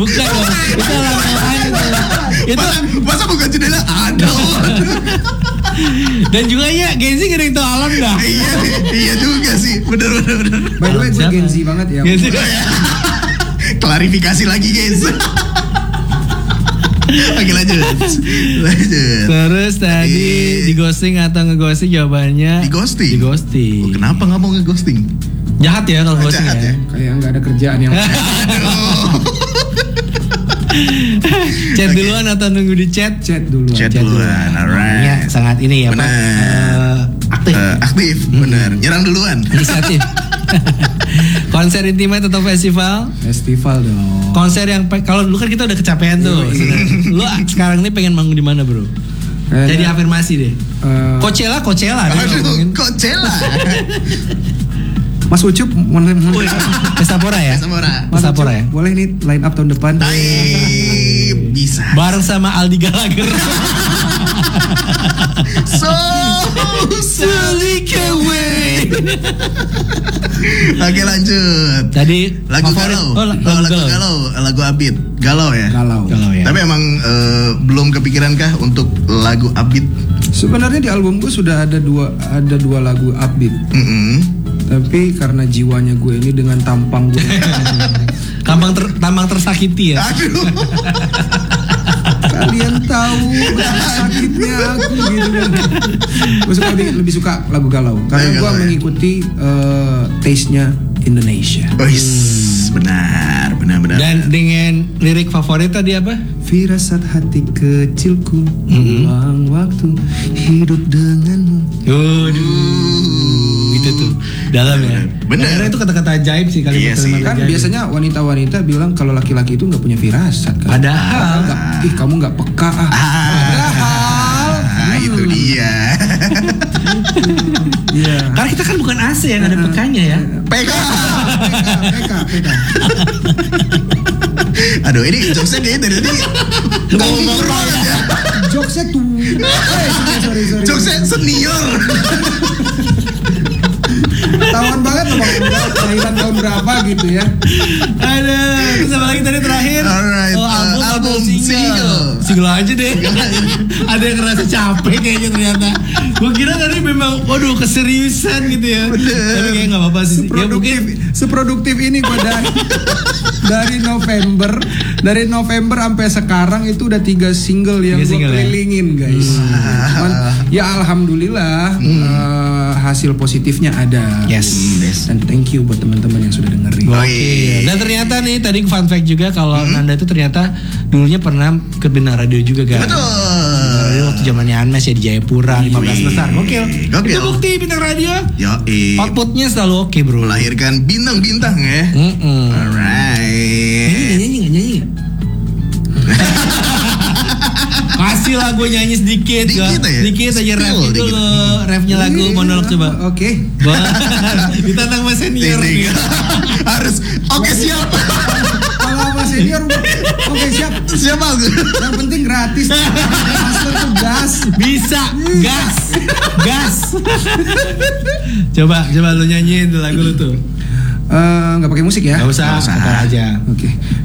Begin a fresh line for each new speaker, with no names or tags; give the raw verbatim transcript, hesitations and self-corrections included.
Bukan dong. Itu lapangan itu. Itu
masa bukan jendela ada.
Dan juga ya Gen Z gak tahu alam dah.
Iya, iya juga sih. Bener bener bener.
By the way gue Gen Z banget ya.
Gen Z.
Klarifikasi lagi guys. Oke lanjut. Lanjut.
Terus tadi di ghosting atau ngeghosting jawabannya
Di ghosting.
Di ghosting.
Oh, kenapa nggak mau ngeghosting?
Jahat ya kalau ghosting
Jahat
ya.
ya.
Kayak nggak ada kerjaan yang.
Chat duluan atau nunggu di chat?
Chat duluan.
Chat duluan, alright.
Ya, sangat ini ya Pak.
Benar.
Uh, aktif.
Uh, aktif, benar. Nyerang duluan.
Inisiatif. Konser intimate atau festival?
Festival dong.
Konser yang pe- kalau dulu kan kita udah kecapean tuh. Lu sekarang ini pengen manggung di mana, Bro?
Kayaknya,
Jadi afirmasi deh.
Uh,
Coachella, Coachella.
Aduh, Coachella.
Mas Ucup, mana mana?
Pestapora ya?
Pestapora.
Pestapora ya?
Boleh nih line up tahun depan?
Taib, bisa.
Bareng sama Aldi Gallagher.
So
Sneak away.
Oke lanjut.
Tadi
Lagu
favorit-
galau.
Oh,
Oh,
lagu,
lagu
galau.
galau, lagu upbeat. Galau ya.
Galau.
Galau ya.
Tapi emang eh, belum kepikiran kah untuk lagu upbeat?
Sebenarnya di album gue sudah ada dua ada dua lagu upbeat.
Mm-mm.
Tapi karena jiwanya gue ini dengan tampang gue.
Tampang ter, tampang tersakiti ya.
Aduh.
Kalian tahu betapa sakitnya aku gitu kan. Gue suka lebih, lebih suka lagu galau karena
Lagu
gue
galau ya?
mengikuti uh, taste-nya Indonesia.
Oh, yes. benar, benar, benar.
Dan dengan lirik favorit tadi apa?
Firasat hati kecilku,
Mhm.
ruang waktu hidup denganmu.
Waduh, itu tuh dalam ya.
Bener.
Karena itu kata-kata ajaib sih kalimat
Iya sih.
kalimat
Kan
ajaib.
biasanya wanita-wanita bilang kalau laki-laki itu nggak punya firasat kan.
Padahal
Nggak, ih kamu nggak peka ah.
Ah, ah, itu dia.
Iya.
karena kita kan bukan A C yang ada pekanya ya.
P K.
Peka, peka.
Aduh, ini jokesnya kayaknya dari tadi ngomong banget ya.
Jokesnya tuh. Eh, sorry, sorry, sorry.
Jokesnya senior.
Ketahuan banget loh Bang. Kelahiran tahun berapa gitu ya.
Ada, terus apa lagi tadi terakhir?
Alright,
Oh, album,
uh,
atau
album,
single.
single.
Single aja deh. Ada yang ngerasa capek kayaknya ternyata. Gue kira tadi memang, waduh keseriusan gitu ya.
Bener.
Tapi kayaknya nggak apa-apa sih. Ya
Seproduktif,
mungkin
seproduktif ini gue dari dari November, dari November sampai sekarang itu udah tiga single yang
Tiga
gue
single ya?
kelilingin guys. Cuman, ya alhamdulillah eh, hasil positifnya ada.
Yes.
Dan thank you buat teman-teman yang sudah dengerin.
Oh,
Oke.
iya.
Dan ternyata nih tadi fun fact juga kalau Nanda itu ternyata dulunya pernah ke Bintang Radio juga kan.
Betul.
Bintang Radio waktu zamannya Anmes ya di Jayapura lima belas
Wih.
besar. Gokil.
Gokil.
Itu bukti Bintang Radio.
Yoi.
Outputnya selalu oke bro.
Melahirkan bintang-bintang ya.
Mm-mm.
Alright.
Nyanyi nggak nyanyi nggak? Kasih lah gue nyanyi sedikit.
Dikit
gak?
aja.
Dikit aja
Spill
rapnya
dikit.
dulu. Rapnya lagu monolog coba.
Oke.
Wah, ditantang sama senior
Ting-ting.
nih.
Harus. Oke siap.
Kalau sama senior, oke siap.
Siap aku.
Yang penting gratis. Master tuh gas.
Bisa, gas, gas. Coba, coba lu nyanyiin tuh lagu lu tuh.
Eh, nggak pakai musik ya?
Gak usah,
Nggak usah.
apa aja.
Oke.